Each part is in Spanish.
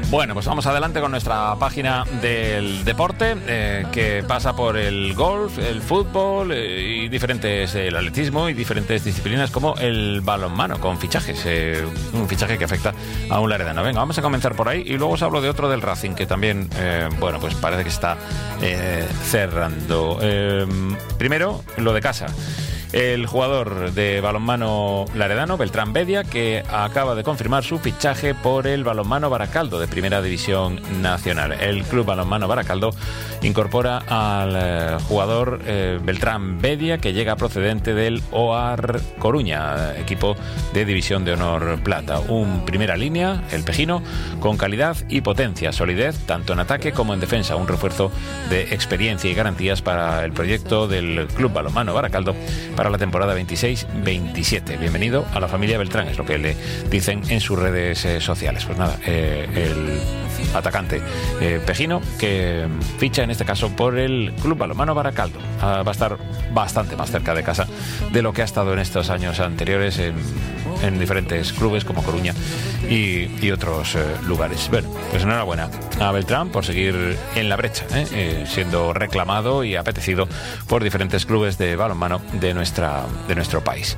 Bueno, pues vamos adelante con nuestra página del deporte, que pasa por el golf, el fútbol y diferentes, el atletismo y diferentes disciplinas como el balonmano, con fichajes, un fichaje que afecta a un laredano. Venga, vamos a comenzar por ahí y luego os hablo de otro del Racing que también, bueno, pues parece que está cerrando. Primero, lo de casa. El jugador de balonmano laredano, Beltrán Bedia, que acaba de confirmar su fichaje por el balonmano Baracaldo de Primera División Nacional. El Club Balonmano Baracaldo incorpora al jugador Beltrán Bedia, que llega procedente del OAR Coruña, equipo de División de Honor Plata. Un primera línea, el Pejino, con calidad y potencia, solidez, tanto en ataque como en defensa. Un refuerzo de experiencia y garantías para el proyecto del Club Balonmano Baracaldo para la temporada 26-27. Bienvenido a la familia Beltrán, es lo que le dicen en sus redes sociales. Pues nada, el atacante Pejino, que ficha en este caso por el Club Balonmano Baracaldo. Va a estar bastante más cerca de casa de lo que ha estado en estos años anteriores en diferentes clubes como Coruña y otros lugares. Bueno, pues enhorabuena a Beltrán por seguir en la brecha, siendo reclamado y apetecido por diferentes clubes de balonmano de nuestro país.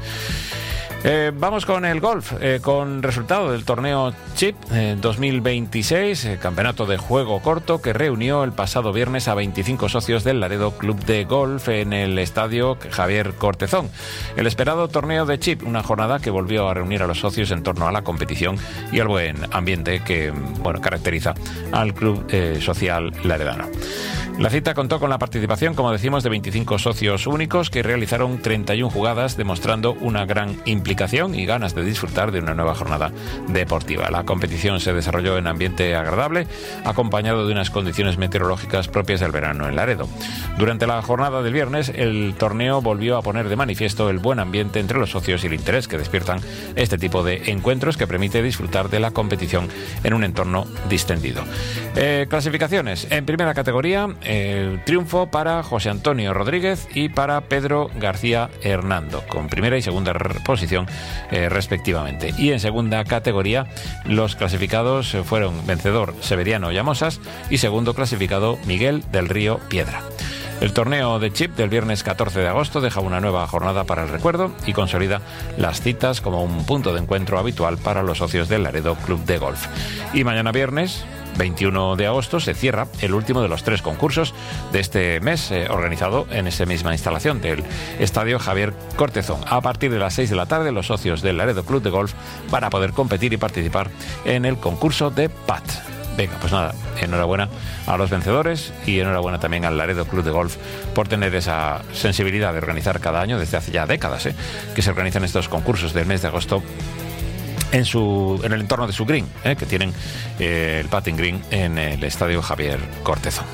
Vamos con el golf, con resultado del torneo Chip 2026, campeonato de juego corto que reunió el pasado viernes a 25 socios del Laredo Club de Golf en el estadio Javier Cortezón. El esperado torneo de Chip, una jornada que volvió a reunir a los socios en torno a la competición y al buen ambiente que, bueno, caracteriza al Club Social Laredano. La cita contó con la participación, como decimos, de 25 socios únicos que realizaron 31 jugadas, demostrando una gran implicación y ganas de disfrutar de una nueva jornada deportiva. La competición se desarrolló en ambiente agradable, acompañado de unas condiciones meteorológicas propias del verano en Laredo. Durante la jornada del viernes, el torneo volvió a poner de manifiesto el buen ambiente entre los socios y el interés que despiertan este tipo de encuentros que permite disfrutar de la competición en un entorno distendido. Clasificaciones. En primera categoría, triunfo para José Antonio Rodríguez y para Pedro García Hernando, con primera y segunda posición respectivamente. Y en segunda categoría, los clasificados fueron vencedor Severiano Llamosas y segundo clasificado Miguel del Río Piedra. El torneo de Chip del viernes 14 de agosto deja una nueva jornada para el recuerdo y consolida las citas como un punto de encuentro habitual para los socios del Laredo Club de Golf. Y mañana viernes 21 de agosto se cierra el último de los 3 concursos de este mes, organizado en esa misma instalación del Estadio Javier Cortezón. A partir de las 6 de la tarde, los socios del Laredo Club de Golf van a poder competir y participar en el concurso de PAT. Venga, pues nada, enhorabuena a los vencedores y enhorabuena también al Laredo Club de Golf por tener esa sensibilidad de organizar cada año, desde hace ya décadas, que se organizan estos concursos del mes de agosto en el entorno de su green, que tienen el putting green en el Estadio Javier Cortezón.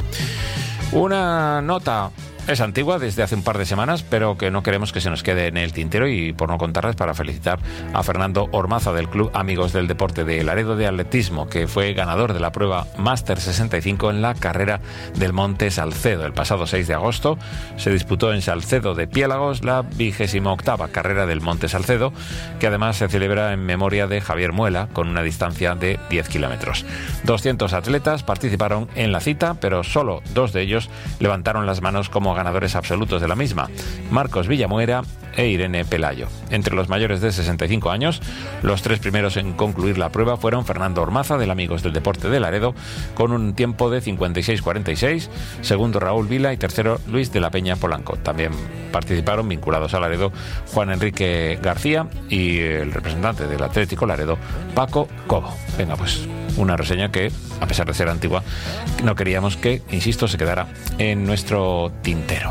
Una nota es antigua, desde hace un par de semanas, pero que no queremos que se nos quede en el tintero, y por no contarles, para felicitar a Fernando Ormaza del Club Amigos del Deporte de Laredo de Atletismo, que fue ganador de la prueba Máster 65 en la carrera del Monte Salcedo. El pasado 6 de agosto se disputó en Salcedo de Piélagos la 28ª carrera del Monte Salcedo, que además se celebra en memoria de Javier Muela, con una distancia de 10 kilómetros. 200 atletas participaron en la cita, pero solo 2 de ellos levantaron las manos como ganadores absolutos de la misma: Marcos Villamuera e Irene Pelayo. Entre los mayores de 65 años, los 3 primeros en concluir la prueba fueron Fernando Ormaza, del Amigos del Deporte de Laredo, con un tiempo de 56:46, segundo Raúl Vila y tercero Luis de la Peña Polanco. También participaron, vinculados a Laredo, Juan Enrique García y el representante del Atlético Laredo, Paco Cobo. Venga, pues una reseña que, a pesar de ser antigua, no queríamos que, insisto, se quedara en nuestro tintero.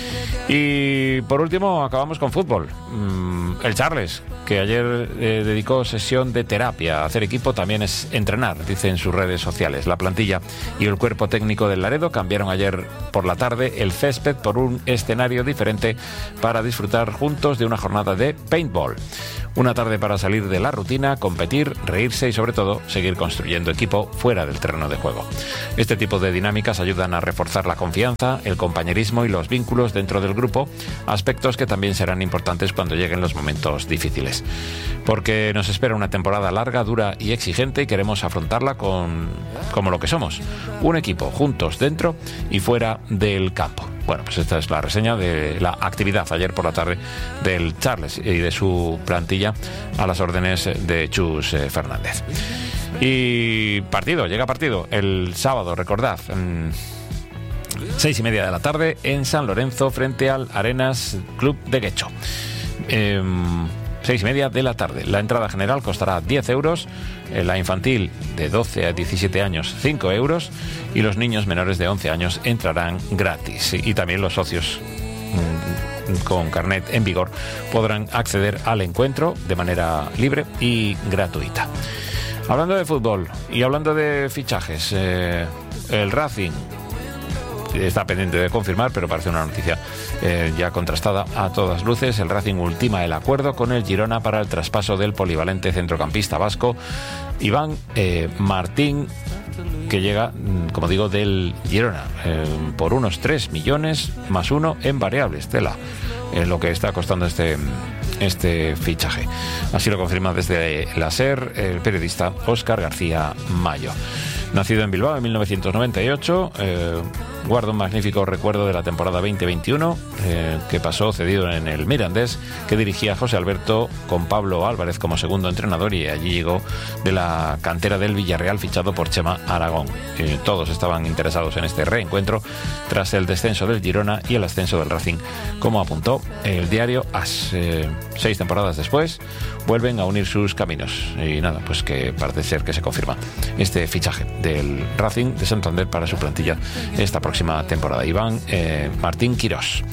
Y por último, acabamos con fútbol. El Charles, que ayer dedicó sesión de terapia. Hacer equipo también es entrenar, dice en sus redes sociales. La plantilla y el cuerpo técnico del Laredo cambiaron ayer por la tarde el césped por un escenario diferente para disfrutar juntos de una jornada de paintball. Una tarde para salir de la rutina, competir, reírse y, sobre todo, seguir construyendo equipo fuera del terreno de juego. Este tipo de dinámicas ayudan a reforzar la confianza, el compañerismo y los vínculos dentro del del grupo, aspectos que también serán importantes cuando lleguen los momentos difíciles. Porque nos espera una temporada larga, dura y exigente y queremos afrontarla como lo que somos, un equipo, juntos dentro y fuera del campo. Bueno, pues esta es la reseña de la actividad ayer por la tarde del Charles y de su plantilla a las órdenes de Chus Fernández. Y llega partido el sábado, recordad, 6:30 de la tarde en San Lorenzo frente al Arenas Club de Guecho. 6:30 de la tarde. La entrada general costará 10 euros, la infantil de 12 a 17 años 5 euros y los niños menores de 11 años entrarán gratis. Y también los socios con carnet en vigor podrán acceder al encuentro de manera libre y gratuita. Hablando de fútbol y hablando de fichajes, el Racing está pendiente de confirmar, pero parece una noticia ya contrastada a todas luces. El Racing ultima el acuerdo con el Girona para el traspaso del polivalente centrocampista vasco Iván Martín, que llega, como digo, del Girona, por unos 3 millones más 1 en variables. Tela, lo que está costando este fichaje. Así lo confirma desde la SER el periodista Óscar García Mayo. Nacido en Bilbao en 1998, guarda un magnífico recuerdo de la temporada 2021 que pasó cedido en el Mirandés, que dirigía José Alberto con Pablo Álvarez como segundo entrenador, y allí llegó de la cantera del Villarreal fichado por Chema Aragón. Todos estaban interesados en este reencuentro tras el descenso del Girona y el ascenso del Racing, como apuntó el diario AS. 6 temporadas después vuelven a unir sus caminos y nada, pues que parece ser que se confirma este fichaje del Racing de Santander para su plantilla esta próxima temporada. Iván Martín Quirós.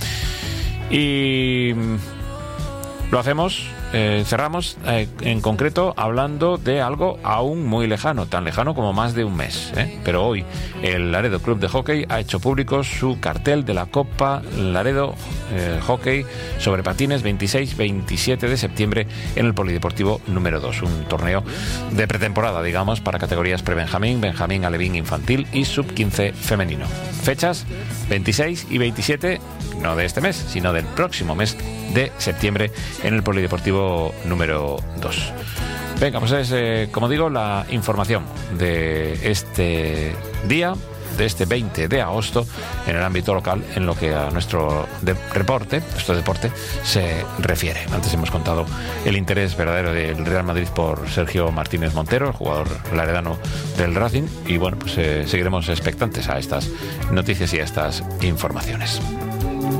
Y lo hacemos, cerramos en concreto hablando de algo aún muy lejano, tan lejano como más de un mes, pero hoy el Laredo Club de Hockey ha hecho público su cartel de la Copa Laredo Hockey sobre patines 26-27 de septiembre en el Polideportivo número 2, un torneo de pretemporada, digamos, para categorías prebenjamín, benjamín, alevín infantil y sub-15 femenino. Fechas 26 y 27, no de este mes, sino del próximo mes de septiembre en el Polideportivo número 2. Venga, pues es, como digo, la información de este día, de este 20 de agosto, en el ámbito local, en lo que a nuestro deporte se refiere. Antes hemos contado el interés verdadero del Real Madrid por Sergio Martínez Montero, el jugador laredano del Racing, y bueno, pues seguiremos expectantes a estas noticias y a estas informaciones.